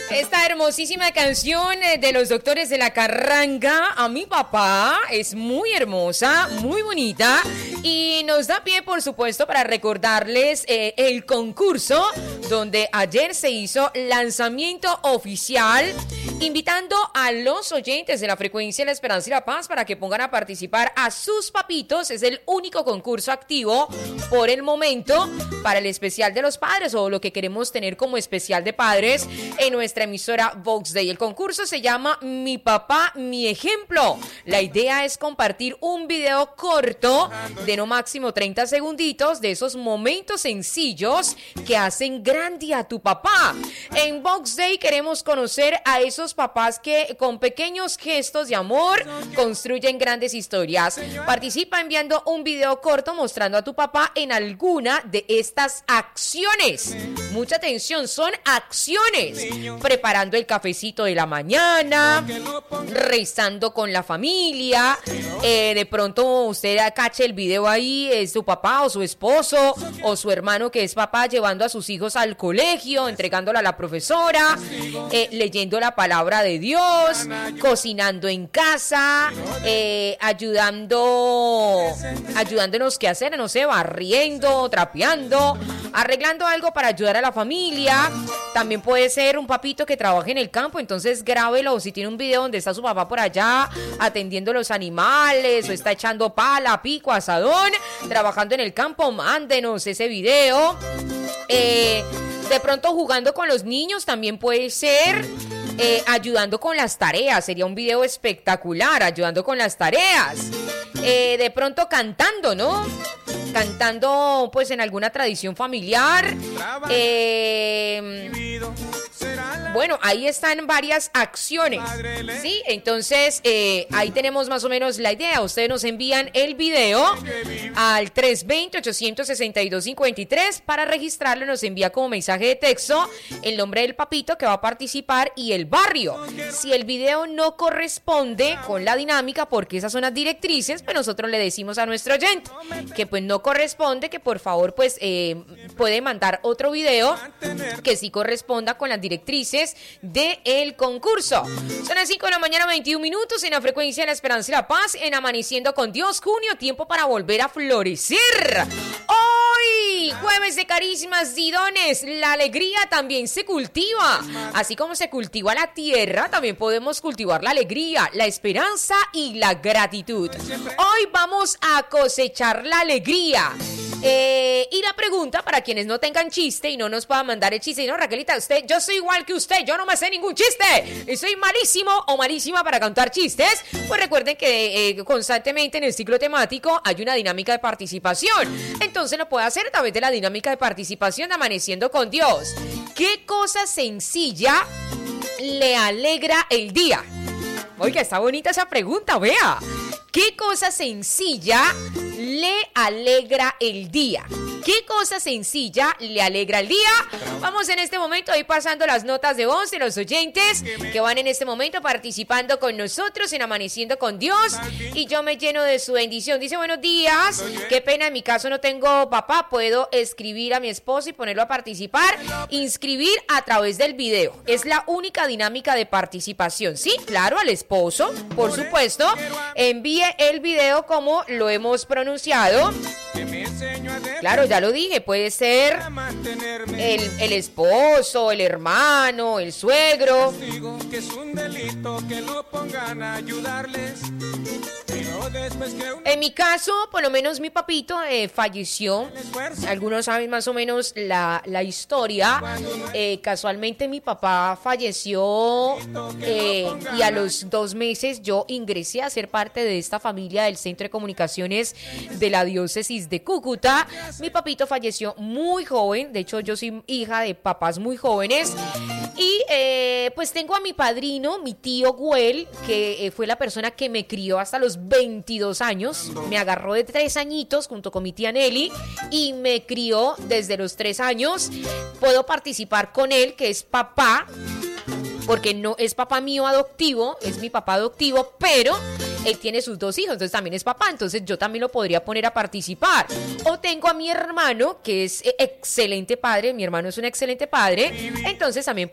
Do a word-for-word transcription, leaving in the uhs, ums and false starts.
Esta hermosísima canción de los Doctores de la Carranga, A mi papá, es muy hermosa, muy bonita y nos da pie, por supuesto, para recordarles eh, el concurso donde ayer se hizo lanzamiento oficial, invitando a los oyentes de la frecuencia de la Esperanza y la Paz para que pongan a participar a sus papitos. Es el único concurso activo por el momento para el especial de los padres o lo que queremos tener como especial de padres en nuestra emisora Vox Day. El concurso se llama Mi Papá, Mi Ejemplo. La idea es compartir un video corto de no máximo treinta segunditos de esos momentos sencillos que hacen grande a tu papá. En Vox Day queremos conocer a esos papás que con pequeños gestos de amor construyen grandes historias. Participa enviando un video corto mostrando a tu papá en alguna de estas acciones. Mucha atención, son acciones. Preparando el cafecito de la mañana, rezando con la familia, eh, de pronto usted cache el video ahí, es su papá o su esposo o su hermano que es papá llevando a sus hijos al colegio, entregándolo a la profesora, eh, leyendo la palabra de Dios, cocinando en casa, eh, ayudando, ayudándonos qué hacer, no sé, barriendo, trapeando, arreglando algo para ayudar a la familia. También puede ser un papito que trabaje en el campo, entonces grábelo. Si tiene un video donde está su papá por allá atendiendo los animales o está echando pala, pico, asadón, trabajando en el campo, mándenos ese video. Eh, de pronto jugando con los niños también puede ser. Eh, ayudando con las tareas, sería un video espectacular, ayudando con las tareas. Eh, de pronto cantando, ¿no? Cantando pues en alguna tradición familiar. Eh, bueno, ahí están varias acciones, ¿sí? Entonces, eh, ahí tenemos más o menos la idea. Ustedes nos envían el video al tres dos cero, ocho seis dos, cinco tres. Para registrarlo nos envía como mensaje de texto el nombre del papito que va a participar y el barrio. Si el video no corresponde con la dinámica, porque esas son las directrices, pues nosotros le decimos a nuestro oyente que pues no corresponde, que por favor pues eh, puede mandar otro video que sí corresponda con las directrices del concurso. Son las cinco de la mañana, veintiún minutos en la frecuencia de la Esperanza y la Paz, en Amaneciendo con Dios, junio, tiempo para volver a florecer. Hoy, jueves de carismas y dones, la alegría también se cultiva. Así como se cultiva la tierra, también podemos cultivar la alegría, la esperanza y la gratitud. Hoy vamos a cosechar la alegría. Eh, y la pregunta para quienes no tengan chiste y no nos puedan mandar el chiste, no, Raquelita, usted, yo soy igual que usted, yo no me sé ningún chiste y soy malísimo o malísima para contar chistes, pues recuerden que eh, constantemente en el ciclo temático hay una dinámica de participación, entonces lo puede hacer a través de la dinámica de participación de Amaneciendo con Dios. ¿Qué cosa sencilla le alegra el día? Oiga, está bonita esa pregunta, vea. ¿Qué cosa sencilla le alegra el día? ¿Qué cosa sencilla le alegra el día? Vamos en este momento ahí pasando las notas de voz de los oyentes que van en este momento participando con nosotros en Amaneciendo con Dios. Y yo me lleno de su bendición. Dice, buenos días. Qué pena, en mi caso no tengo papá. Puedo escribir a mi esposo y ponerlo a participar. Inscribir a través del video. Es la única dinámica de participación. Sí, claro, al esposo, por supuesto. Envíe el video como lo hemos pronunciado. Claro, ya lo dije, puede ser el, el esposo, el hermano, el suegro. En mi caso, por lo menos mi papito eh, falleció. Algunos saben más o menos la, la historia. Eh, casualmente mi papá falleció eh, y a los dos meses yo ingresé a ser parte de esta familia del Centro de Comunicaciones de la Diócesis de Cúcuta. Mi papito falleció muy joven, de hecho yo soy hija de papás muy jóvenes. Y eh, pues tengo a mi padrino, mi tío Güell, que eh, fue la persona que me crió hasta los veintidós años. Me agarró de tres añitos junto con mi tía Nelly y me crió desde los tres años. Puedo participar con él, que es papá, porque no es papá mío adoptivo, es mi papá adoptivo, pero él tiene sus dos hijos, entonces también es papá, entonces yo también lo podría poner a participar. O tengo a mi hermano, que es excelente padre, mi hermano es un excelente padre, entonces también